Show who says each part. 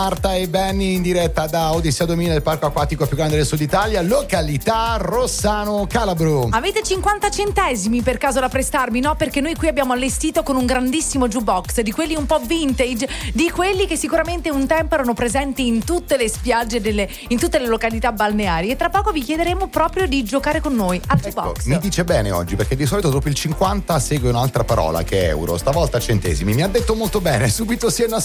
Speaker 1: Marta e Benny in diretta da Odissea 2000, il parco acquatico più grande del sud Italia, località Rossano Calabro.
Speaker 2: Avete 50 centesimi per caso da prestarmi? No, perché noi qui abbiamo allestito con un grandissimo jukebox, di quelli un po' vintage, di quelli che sicuramente un tempo erano presenti in tutte le spiagge, in tutte le località balneari, e tra poco vi chiederemo proprio di giocare con noi al jukebox.
Speaker 1: Mi dice bene oggi, perché di solito dopo il 50 segue un'altra parola che è euro, stavolta centesimi. Mi ha detto molto bene, subito si è